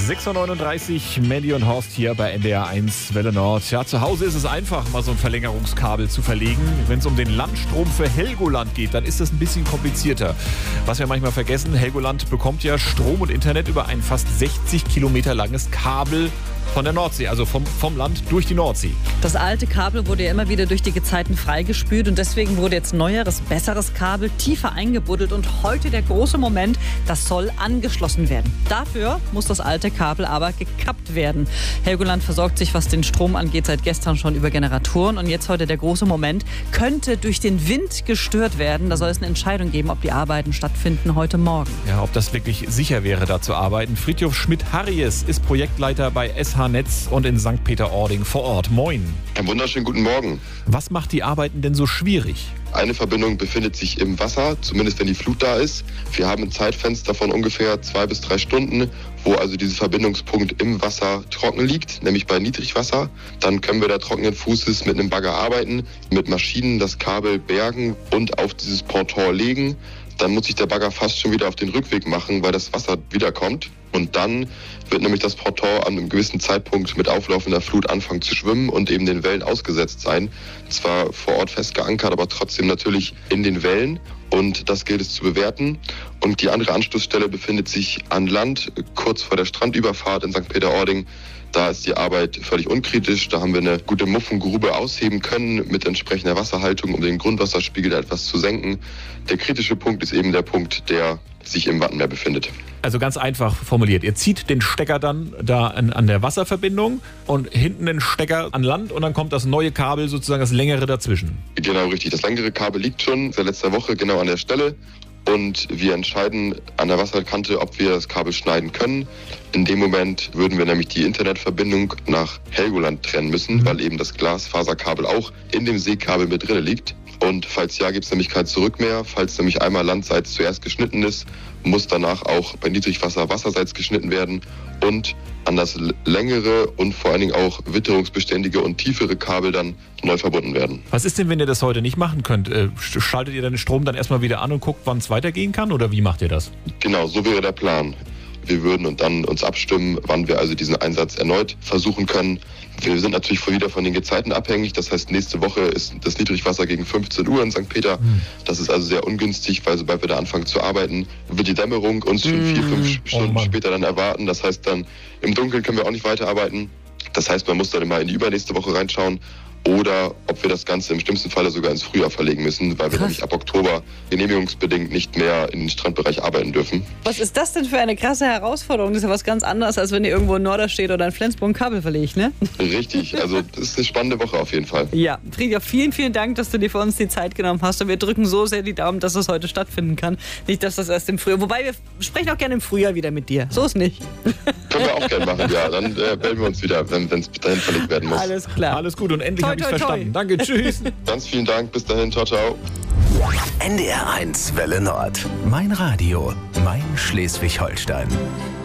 6.39 Uhr, Mandy und Horst hier bei NDR 1 Welle Nord. Ja, zu Hause ist es einfach, mal so ein Verlängerungskabel zu verlegen. Wenn es um den Landstrom für Helgoland geht, dann ist das ein bisschen komplizierter. Was wir manchmal vergessen, Helgoland bekommt ja Strom und Internet über ein fast 60 Kilometer langes Kabel von der Nordsee, also vom Land durch die Nordsee. Das alte Kabel wurde ja immer wieder durch die Gezeiten freigespült und deswegen wurde jetzt neueres, besseres Kabel tiefer eingebuddelt und heute der große Moment, das soll angeschlossen werden. Dafür muss das alte Kabel aber gekappt werden. Helgoland versorgt sich, was den Strom angeht, seit gestern schon über Generatoren und jetzt heute der große Moment, könnte durch den Wind gestört werden. Da soll es eine Entscheidung geben, ob die Arbeiten stattfinden heute Morgen. Ja, ob das wirklich sicher wäre, da zu arbeiten. Friedhof Schmidt-Harries ist Projektleiter bei SH Netz und in St. Peter-Ording vor Ort. Moin. Einen wunderschönen guten Morgen. Was macht die Arbeiten denn so schwierig? Eine Verbindung befindet sich im Wasser, zumindest wenn die Flut da ist. Wir haben ein Zeitfenster von ungefähr 2 bis 3 Stunden, wo also dieser Verbindungspunkt im Wasser trocken liegt, nämlich bei Niedrigwasser. Dann können wir da trockenen Fußes mit einem Bagger arbeiten, mit Maschinen das Kabel bergen und auf dieses Ponton legen. Dann muss sich der Bagger fast schon wieder auf den Rückweg machen, weil das Wasser wiederkommt. Und dann wird nämlich das Ponton an einem gewissen Zeitpunkt mit auflaufender Flut anfangen zu schwimmen und eben den Wellen ausgesetzt sein. Zwar vor Ort fest geankert, aber trotzdem natürlich in den Wellen. Und das gilt es zu bewerten. Und die andere Anschlussstelle befindet sich an Land, kurz vor der Strandüberfahrt in St. Peter-Ording. Da ist die Arbeit völlig unkritisch. Da haben wir eine gute Muffengrube ausheben können mit entsprechender Wasserhaltung, um den Grundwasserspiegel etwas zu senken. Der kritische Punkt ist eben der Punkt, der sich im Wattenmeer befindet. Also ganz einfach formuliert. Ihr zieht den Stecker dann da an der Wasserverbindung und hinten den Stecker an Land und dann kommt das neue Kabel, sozusagen das längere dazwischen. Genau, richtig. Das längere Kabel liegt schon seit letzter Woche genau an der Stelle. Und wir entscheiden an der Wasserkante, ob wir das Kabel schneiden können. In dem Moment würden wir nämlich die Internetverbindung nach Helgoland trennen müssen, weil eben das Glasfaserkabel auch in dem Seekabel mit drin liegt. Und falls ja, gibt es nämlich kein Zurück mehr. Falls nämlich einmal landseits zuerst geschnitten ist, muss danach auch bei Niedrigwasser wasserseits geschnitten werden und an das längere und vor allen Dingen auch witterungsbeständige und tiefere Kabel dann neu verbunden werden. Was ist denn, wenn ihr das heute nicht machen könnt? Schaltet ihr den Strom dann erstmal wieder an und guckt, wann es weitergehen kann oder wie macht ihr das? Genau, so wäre der Plan. Wir würden und dann uns abstimmen, wann wir also diesen Einsatz erneut versuchen können. Wir sind natürlich wieder von den Gezeiten abhängig. Das heißt, nächste Woche ist das Niedrigwasser gegen 15 Uhr in St. Peter. Das ist also sehr ungünstig, weil sobald wir da anfangen zu arbeiten, wird die Dämmerung uns schon 4-5 Stunden später dann erwarten. Das heißt dann, im Dunkeln können wir auch nicht weiterarbeiten. Das heißt, man muss dann immer in die übernächste Woche reinschauen. Oder ob wir das Ganze im schlimmsten Falle sogar ins Frühjahr verlegen müssen, weil wir nämlich ab Oktober genehmigungsbedingt nicht mehr in den Strandbereich arbeiten dürfen. Was ist das denn für eine krasse Herausforderung? Das ist ja was ganz anderes, als wenn ihr irgendwo in Norderstedt oder in Flensburg ein Kabel verlegt, ne? Richtig, also das ist eine spannende Woche auf jeden Fall. Ja, Friedhof, vielen, vielen Dank, dass du dir für uns die Zeit genommen hast. Und wir drücken so sehr die Daumen, dass es heute stattfinden kann. Nicht, dass das erst im Frühjahr... Wobei, wir sprechen auch gerne im Frühjahr wieder mit dir. So ist nicht. Können wir auch gerne machen, ja. Dann melden wir uns wieder, wenn es dahin verlegt werden muss. Alles klar. Alles gut und endlich habe ich es verstanden. Danke, tschüss. Ganz vielen Dank, bis dahin, ciao, ciao. NDR 1 Welle Nord. Mein Radio, mein Schleswig-Holstein.